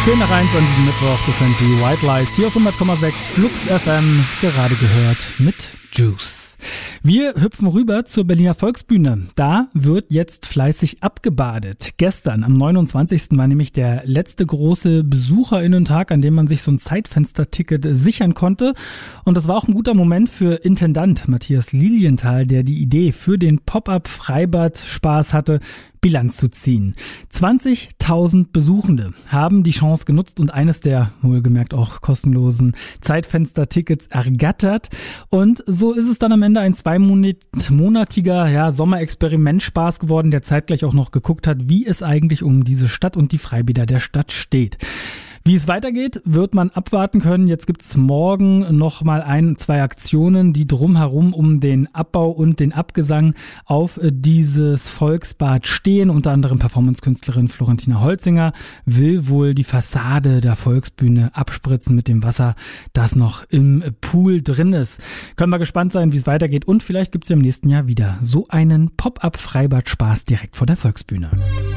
10 nach 1 an diesem Mittwoch, das sind die White Lies hier auf 100,6 Flux FM, gerade gehört mit Juice. Wir hüpfen rüber zur Berliner Volksbühne. Da wird jetzt fleißig abgebadet. Gestern, am 29. war nämlich der letzte große BesucherInnen-Tag, an dem man sich so ein Zeitfensterticket sichern konnte. Und das war auch ein guter Moment für Intendant Matthias Lilienthal, der die Idee für den Pop-up-Freibad-Spaß hatte, Bilanz zu ziehen. 20.000 Besuchende haben die Chance genutzt und eines der wohlgemerkt auch kostenlosen Zeitfenstertickets ergattert. Und so ist es dann am Ende ein zweimonatiger Sommerexperimentspaß geworden, der zeitgleich auch noch geguckt hat, wie es eigentlich um diese Stadt und die Freibäder der Stadt steht. Wie es weitergeht, wird man abwarten können. Jetzt gibt's morgen noch mal 1-2 Aktionen, die drumherum um den Abbau und den Abgesang auf dieses Volksbad stehen. Unter anderem Performance-Künstlerin Florentina Holzinger will wohl die Fassade der Volksbühne abspritzen mit dem Wasser, das noch im Pool drin ist. Können wir gespannt sein, wie es weitergeht. Und vielleicht gibt's ja im nächsten Jahr wieder so einen Pop-up-Freibad-Spaß direkt vor der Volksbühne.